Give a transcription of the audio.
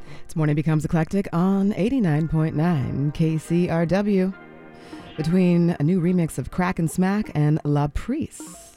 It's Morning Becomes Eclectic on 89.9 KCRW. Between a new remix of Crack and Smack and La Prise.